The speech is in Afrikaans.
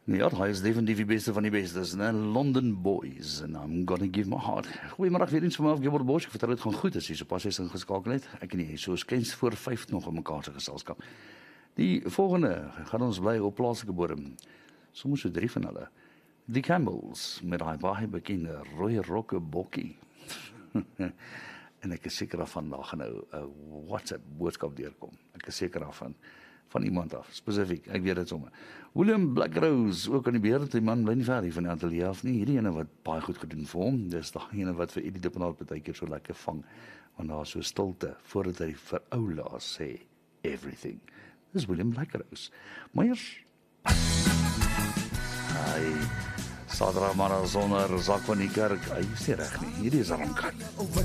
Ja, hy is definitief die beste van die bestes, né? London Boys, and I'm gonna give my heart. Goeiemiddag weer eens van my af, Gilbert Bosch. Ek vertel dit gaan goed, as jy sopas jy ingeskakel het. Ek en jy, so skens voor 5 nog in mekaar se geselskap. Die volgende gaan ons bly op plaaslike bodem. Soms so 3 van hulle. Die Campbells, met hy baie bekende rooi rokke bokkie. En ek is seker daarvan, daar gaan nou 'n WhatsApp boodskap deurkom. Ek is seker daarvan. Van iemand af, spesifiek, ek weet dit sommer. William Blackrose, ook aan die beheer, die man bly nie ver hier van die ateljee af nie. Hierdie ene wat baie goed gedoen vir hom, dis daai ene wat vir Eddie Dippenaar baie keer so lekker vang, want daar is so stilte, voordat hy vir Oula sê, everything. Dis William Blackrose. Maar eers, hy, Saterdag maar sonder sak van die kerk, hy is nie reg nie, hierdie is Rankan.